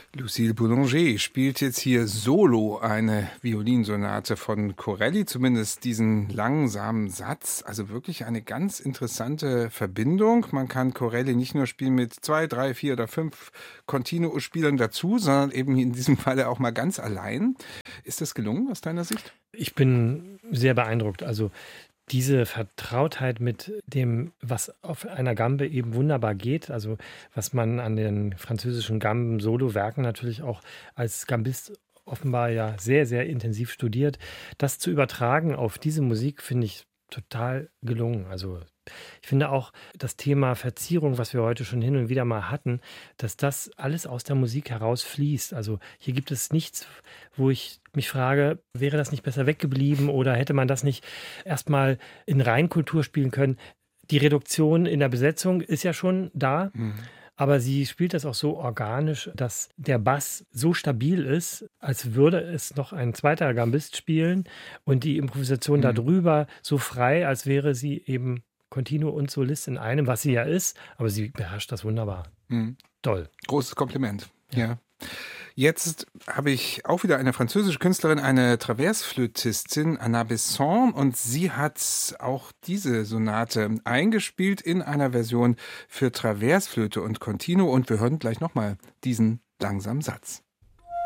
Lucille Boulanger spielt jetzt hier solo eine Violinsonate von Corelli, zumindest diesen langsamen Satz. Also wirklich eine ganz interessante Verbindung. Man kann Corelli nicht nur spielen mit 2, 3, 4 oder 5 Continuo-Spielern dazu, sondern eben in diesem Falle auch mal ganz allein. Ist das gelungen aus deiner Sicht? Ich bin sehr beeindruckt. Also diese Vertrautheit mit dem, was auf einer Gambe eben wunderbar geht, also was man an den französischen Gamben-Solo-Werken natürlich auch als Gambist offenbar ja sehr, sehr intensiv studiert, das zu übertragen auf diese Musik, finde ich total gelungen. Also ich finde auch das Thema Verzierung, was wir heute schon hin und wieder mal hatten, dass das alles aus der Musik herausfließt. Also hier gibt es nichts, wo ich mich frage, wäre das nicht besser weggeblieben oder hätte man das nicht erstmal in Reinkultur spielen können? Die Reduktion in der Besetzung ist ja schon da. Aber sie spielt das auch so organisch, dass der Bass so stabil ist, als würde es noch ein zweiter Gambist spielen und die Improvisation darüber so frei, als wäre sie eben Continuo und Solist in einem, was sie ja ist, aber sie beherrscht das wunderbar. Toll. Großes Kompliment. Ja. Jetzt habe ich auch wieder eine französische Künstlerin, eine Traversflötistin, Anna Besson, und sie hat auch diese Sonate eingespielt in einer Version für Traversflöte und Continuo, und wir hören gleich nochmal diesen langsamen Satz.